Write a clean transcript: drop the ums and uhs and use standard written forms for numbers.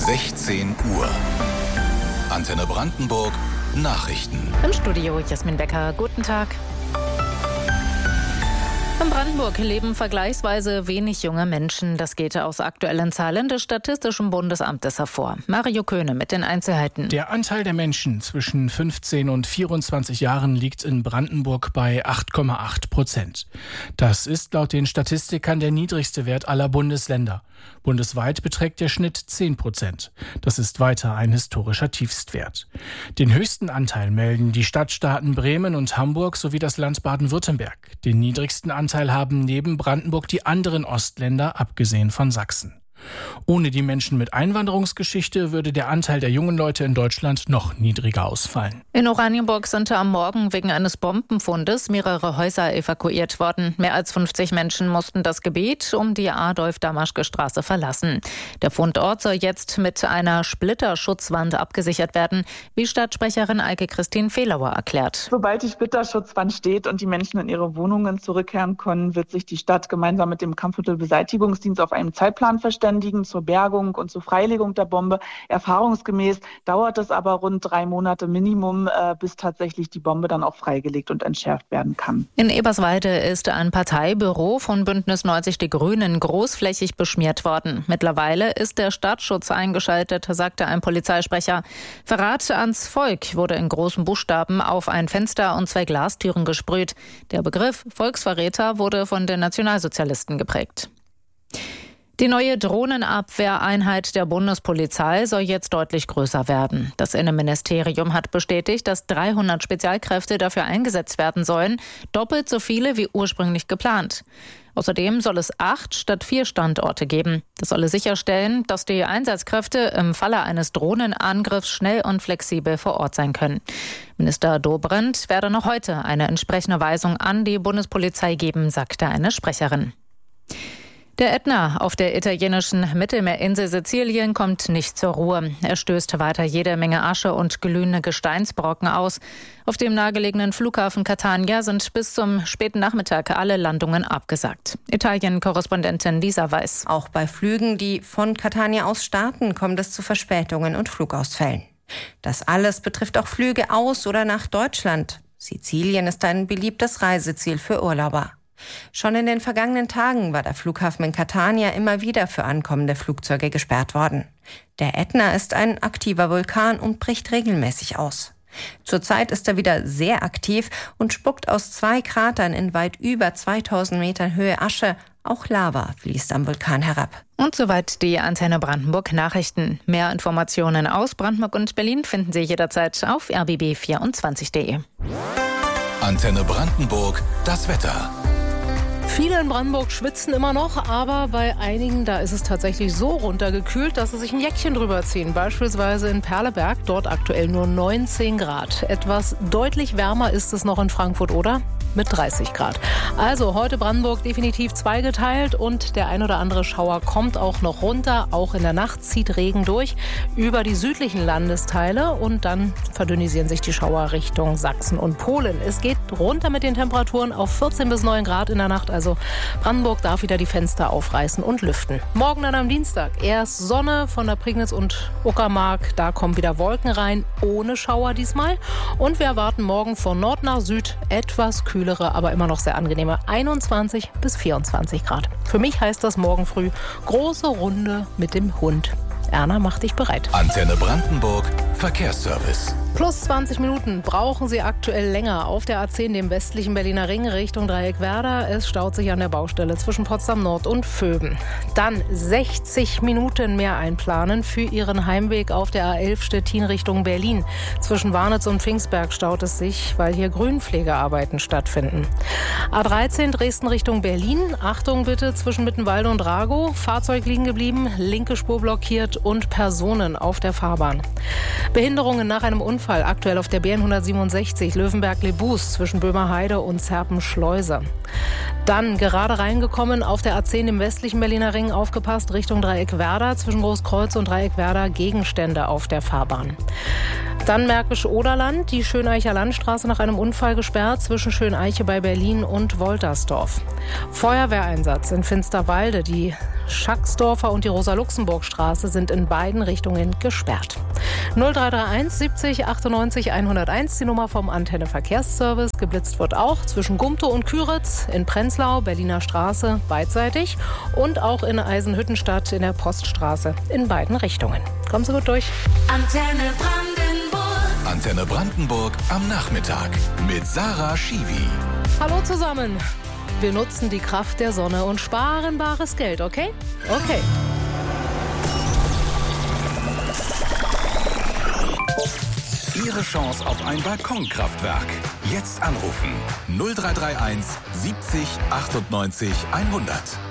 16 Uhr. Antenne Brandenburg Nachrichten. Im Studio Jasmin Becker. Guten Tag. In Brandenburg leben vergleichsweise wenig junge Menschen. Das geht aus aktuellen Zahlen des Statistischen Bundesamtes hervor. Mario Köhne mit den Einzelheiten. Der Anteil der Menschen zwischen 15 und 24 Jahren liegt in Brandenburg bei 8,8%. Das ist laut den Statistikern der niedrigste Wert aller Bundesländer. Bundesweit beträgt der Schnitt 10%. Das ist weiter ein historischer Tiefstwert. Den höchsten Anteil melden die Stadtstaaten Bremen und Hamburg sowie das Land Baden-Württemberg. Den niedrigsten Anteil haben neben Brandenburg die anderen Ostländer, abgesehen von Sachsen. Ohne die Menschen mit Einwanderungsgeschichte würde der Anteil der jungen Leute in Deutschland noch niedriger ausfallen. In Oranienburg sind am Morgen wegen eines Bombenfundes mehrere Häuser evakuiert worden. Mehr als 50 Menschen mussten das Gebiet um die Adolf-Damaschke-Straße verlassen. Der Fundort soll jetzt mit einer Splitterschutzwand abgesichert werden, wie Stadtsprecherin Eike-Christine Fehlauer erklärt. Sobald die Splitterschutzwand steht und die Menschen in ihre Wohnungen zurückkehren können, wird sich die Stadt gemeinsam mit dem Kampfmittelbeseitigungsdienst auf einen Zeitplan verständigen zur Bergung und zur Freilegung der Bombe. Erfahrungsgemäß dauert es aber rund 3 Monate Minimum, bis tatsächlich die Bombe dann auch freigelegt und entschärft werden kann. In Eberswalde ist ein Parteibüro von Bündnis 90 Die Grünen großflächig beschmiert worden. Mittlerweile ist der Staatsschutz eingeschaltet, sagte ein Polizeisprecher. Verrat ans Volk wurde in großen Buchstaben auf ein Fenster und 2 Glastüren gesprüht. Der Begriff Volksverräter wurde von den Nationalsozialisten geprägt. Die neue Drohnenabwehreinheit der Bundespolizei soll jetzt deutlich größer werden. Das Innenministerium hat bestätigt, dass 300 Spezialkräfte dafür eingesetzt werden sollen, doppelt so viele wie ursprünglich geplant. Außerdem soll es 8 statt 4 Standorte geben. Das solle sicherstellen, dass die Einsatzkräfte im Falle eines Drohnenangriffs schnell und flexibel vor Ort sein können. Minister Dobrindt werde noch heute eine entsprechende Weisung an die Bundespolizei geben, sagte eine Sprecherin. Der Ätna auf der italienischen Mittelmeerinsel Sizilien kommt nicht zur Ruhe. Er stößt weiter jede Menge Asche und glühende Gesteinsbrocken aus. Auf dem nahegelegenen Flughafen Catania sind bis zum späten Nachmittag alle Landungen abgesagt. Italien-Korrespondentin Lisa Weiß. Auch bei Flügen, die von Catania aus starten, kommt es zu Verspätungen und Flugausfällen. Das alles betrifft auch Flüge aus oder nach Deutschland. Sizilien ist ein beliebtes Reiseziel für Urlauber. Schon in den vergangenen Tagen war der Flughafen in Catania immer wieder für ankommende Flugzeuge gesperrt worden. Der Ätna ist ein aktiver Vulkan und bricht regelmäßig aus. Zurzeit ist er wieder sehr aktiv und spuckt aus 2 Kratern in weit über 2000 Metern Höhe Asche. Auch Lava fließt am Vulkan herab. Und soweit die Antenne Brandenburg Nachrichten. Mehr Informationen aus Brandenburg und Berlin finden Sie jederzeit auf rbb24.de. Antenne Brandenburg, das Wetter. Viele in Brandenburg schwitzen immer noch, aber bei einigen, da ist es tatsächlich so runtergekühlt, dass sie sich ein Jäckchen drüber ziehen. Beispielsweise in Perleberg, dort aktuell nur 19 Grad. Etwas deutlich wärmer ist es noch in Frankfurt, oder? Mit 30 Grad. Also heute Brandenburg definitiv zweigeteilt und der ein oder andere Schauer kommt auch noch runter. Auch in der Nacht zieht Regen durch über die südlichen Landesteile und dann verdünnisieren sich die Schauer Richtung Sachsen und Polen. Es geht runter mit den Temperaturen auf 14 bis 9 Grad in der Nacht. Also Brandenburg darf wieder die Fenster aufreißen und lüften. Morgen dann am Dienstag erst Sonne von der Prignitz und Uckermark. Da kommen wieder Wolken rein, ohne Schauer diesmal. Und wir erwarten morgen von Nord nach Süd etwas kühlere, aber immer noch sehr angenehme 21 bis 24 Grad. Für mich heißt das morgen früh große Runde mit dem Hund. Erna, mach dich bereit. Antenne Brandenburg, Verkehrsservice. Plus 20 Minuten brauchen Sie aktuell länger auf der A10, dem westlichen Berliner Ring, Richtung Dreieck-Werder. Es staut sich an der Baustelle zwischen Potsdam Nord und Vöben. Dann 60 Minuten mehr einplanen für Ihren Heimweg auf der A11 Stettin Richtung Berlin. Zwischen Warnitz und Pfingstberg staut es sich, weil hier Grünpflegearbeiten stattfinden. A13 Dresden Richtung Berlin. Achtung bitte zwischen Mittenwalde und Ragow. Fahrzeug liegen geblieben, linke Spur blockiert und Personen auf der Fahrbahn. Behinderungen nach einem Unfall, aktuell auf der BN 167 Löwenberg-Lebus zwischen Böhmerheide und Zerpenschleuse. Dann gerade reingekommen auf der A10 im westlichen Berliner Ring, aufgepasst, Richtung Dreieck Werder, zwischen Großkreuz und Dreieck Werder Gegenstände auf der Fahrbahn. Dann Märkisch-Oderland, die Schöneicher Landstraße nach einem Unfall gesperrt zwischen Schöneiche bei Berlin und Woltersdorf. Feuerwehreinsatz in Finsterwalde, die Schacksdorfer und die Rosa-Luxemburg-Straße sind in beiden Richtungen gesperrt. 0331 70 98 101, die Nummer vom Antenne Verkehrsservice. Geblitzt wird auch zwischen Gumtow und Küritz, in Prenzlau, Berliner Straße beidseitig und auch in Eisenhüttenstadt in der Poststraße in beiden Richtungen. Kommen Sie gut durch. Antenne Brandenburg. Antenne Brandenburg am Nachmittag mit Sarah Schiwi. Hallo zusammen. Wir nutzen die Kraft der Sonne und sparen bares Geld, okay? Okay. Ihre Chance auf ein Balkonkraftwerk. Jetzt anrufen. 0331 70 98 100.